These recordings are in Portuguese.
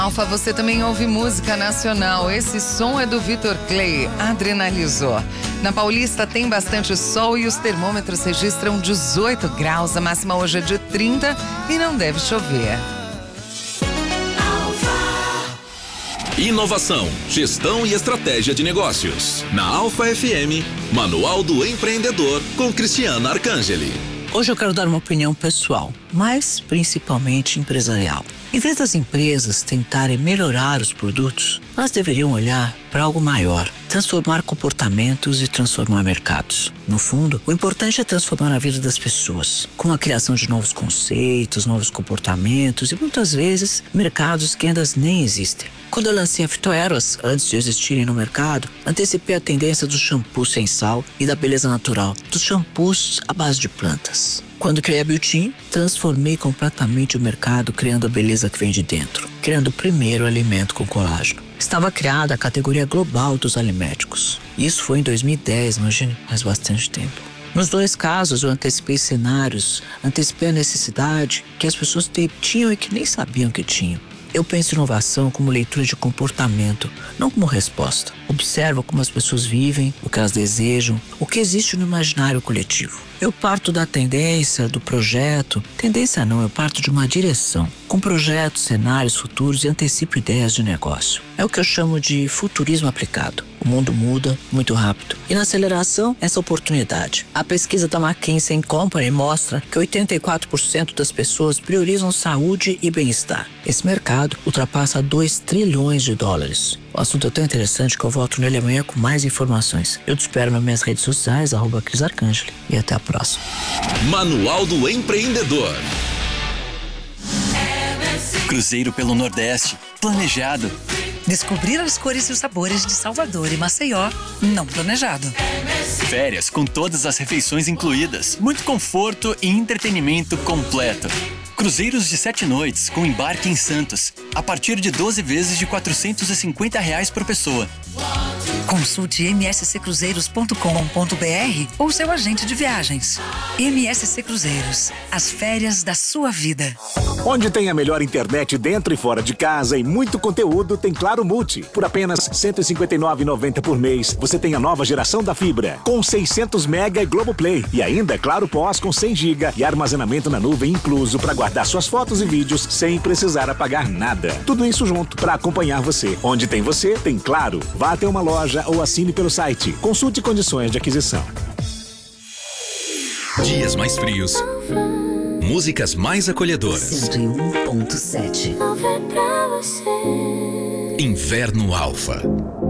Alfa, você também ouve música nacional. Esse som é do Vitor Clay, Adrenalizou. Na Paulista tem bastante sol e os termômetros registram 18 graus. A máxima hoje é de 30 e não deve chover. Inovação, gestão e estratégia de negócios. Na Alfa FM, Manual do Empreendedor com Cristiana Arcangeli. Hoje eu quero dar uma opinião pessoal, mas principalmente empresarial. Em vez das empresas tentarem melhorar os produtos, elas deveriam olhar para algo maior, transformar comportamentos e transformar mercados. No fundo, o importante é transformar a vida das pessoas, com a criação de novos conceitos, novos comportamentos e muitas vezes mercados que ainda nem existem. Quando eu lancei a Phytoeros, antes de existirem no mercado, antecipei a tendência do shampoo sem sal e da beleza natural, dos shampoos à base de plantas. Quando criei a Biotin, transformei completamente o mercado criando a beleza que vem de dentro, criando o primeiro alimento com colágeno. Estava criada a categoria global dos aliméticos. Isso foi em 2010, imagine, faz bastante tempo. Nos dois casos, eu antecipei cenários, antecipei a necessidade que as pessoas tinham e que nem sabiam que tinham. Eu penso em inovação como leitura de comportamento, não como resposta. Observo como as pessoas vivem, o que elas desejam, o que existe no imaginário coletivo. Eu parto da tendência, do projeto. Tendência não, eu parto de uma direção, com projetos, cenários futuros e antecipo ideias de negócio. É o que eu chamo de futurismo aplicado. O mundo muda muito rápido. E na aceleração, essa oportunidade. A pesquisa da McKinsey & Company mostra que 84% das pessoas priorizam saúde e bem-estar. Esse mercado ultrapassa 2 trilhões de dólares. O assunto é tão interessante que eu volto nele amanhã com mais informações. Eu te espero nas minhas redes sociais, @Cris Arcangeli. E até a próxima. Manual do Empreendedor. Cruzeiro pelo Nordeste. Planejado. Descobrir as cores e os sabores de Salvador e Maceió, não planejado. Férias com todas as refeições incluídas. Muito conforto e entretenimento completo. Cruzeiros de 7 noites com embarque em Santos, a partir de 12 vezes de R$450 por pessoa. Consulte msccruzeiros.com.br ou seu agente de viagens. MSC Cruzeiros, as férias da sua vida. Onde tem a melhor internet dentro e fora de casa e muito conteúdo, tem Claro Multi. Por apenas R$ 159,90 por mês, você tem a nova geração da fibra, com 600 mega e Globoplay. E ainda Claro Pós com 100 GB e armazenamento na nuvem incluso para guardar suas fotos e vídeos sem precisar apagar nada. Tudo isso junto para acompanhar você. Onde tem você, tem Claro. Vá até uma loja ou assine pelo site. Consulte condições de aquisição. Dias mais frios. Músicas mais acolhedoras. 101.7. Inverno Alfa.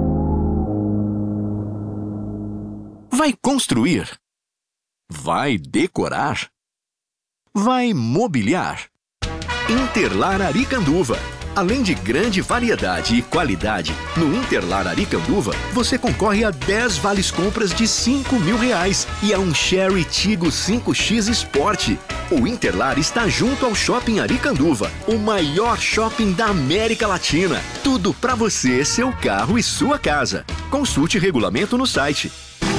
Vai construir? Vai decorar? Vai mobiliar? Interlar Aricanduva. Além de grande variedade e qualidade, no Interlar Aricanduva, você concorre a 10 vales compras de R$5.000 e a um Chery Tiggo 5X Sport. O Interlar está junto ao Shopping Aricanduva, o maior shopping da América Latina. Tudo para você, seu carro e sua casa. Consulte regulamento no site.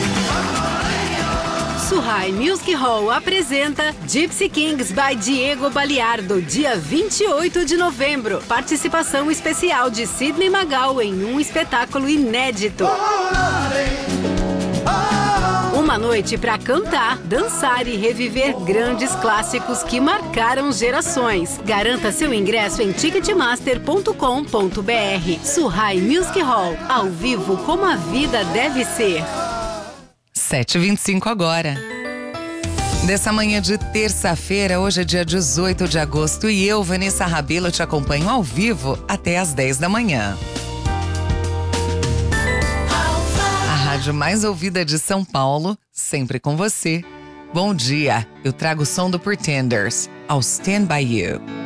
Surrai Music Hall apresenta Gypsy Kings by Diego Baliardo, dia 28 de novembro. Participação especial de Sidney Magal em um espetáculo inédito. Uma noite para cantar, dançar e reviver grandes clássicos que marcaram gerações. Garanta seu ingresso em ticketmaster.com.br. Surrai Music Hall, ao vivo como a vida deve ser. 7h25 agora. Dessa manhã de terça-feira, hoje é dia 18 de agosto e eu, Vanessa Rabelo, te acompanho ao vivo até às 10 da manhã. A rádio mais ouvida de São Paulo, sempre com você. Bom dia, eu trago o som do Pretenders, ao Stand By You.